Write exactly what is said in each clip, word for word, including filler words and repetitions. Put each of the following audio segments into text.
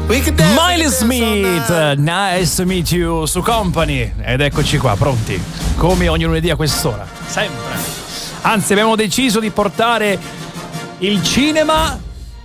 Miley Smith, nice to meet you su Company. Ed eccoci qua, pronti, come ogni lunedì a quest'ora, sempre. Anzi, abbiamo deciso di portare il cinema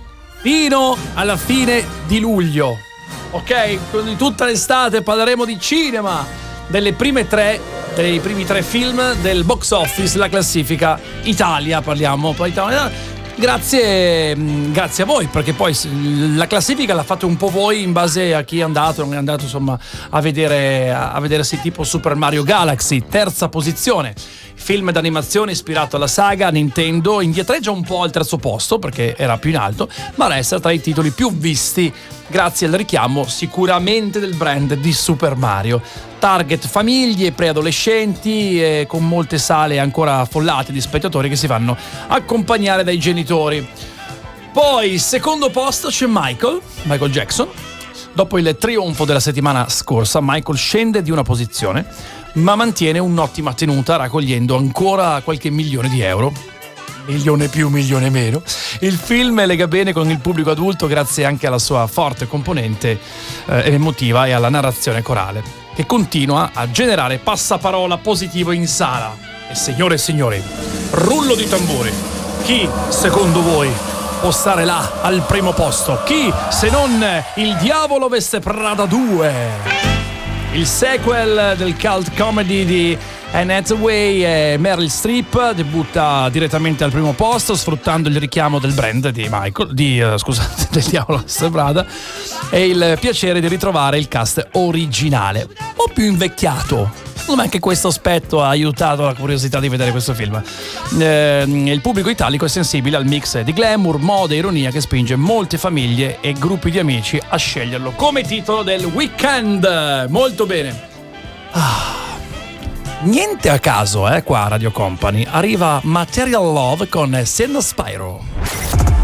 fino alla fine di luglio. Ok? Quindi tutta l'estate parleremo di cinema, delle prime tre, dei primi tre film del box office, la classifica Italia, parliamo, poi Italia. Grazie, grazie a voi, perché poi la classifica l'ha fatto un po' voi in base a chi è andato, non è andato insomma a vedere, a vedere sì, tipo Super Mario Galaxy, terza posizione. Film d'animazione ispirato alla saga Nintendo, indietreggia un po' al terzo posto perché era più in alto, ma resta tra i titoli più visti grazie al richiamo sicuramente del brand di Super Mario. Target famiglie, preadolescenti, e con molte sale ancora affollate di spettatori che si fanno accompagnare dai genitori. Poi, secondo posto c'è Michael, Michael Jackson. Dopo il trionfo della settimana scorsa, Michael scende di una posizione, ma mantiene un'ottima tenuta, raccogliendo ancora qualche milione di euro. Milione più, milione meno. Il film lega bene con il pubblico adulto grazie anche alla sua forte componente eh, emotiva e alla narrazione corale, che continua a generare passaparola positivo in sala. E signore e signori, rullo di tamburi, chi secondo voi può stare là al primo posto? Chi se non Il Diavolo Veste Prada due? Il sequel del cult comedy di Anne Hathaway e Meryl Streep debutta direttamente al primo posto, sfruttando il richiamo del brand di Michael, di uh, scusate, del Diavolo Veste Prada, e il piacere di ritrovare il cast originale, un po' più invecchiato. Ma anche questo aspetto ha aiutato la curiosità di vedere questo film. Eh, il pubblico italico è sensibile al mix di glamour, moda e ironia che spinge molte famiglie e gruppi di amici a sceglierlo come titolo del weekend. Molto bene. Ah, niente a caso, eh, qua a Radio Company arriva Material Love con Send Spyro.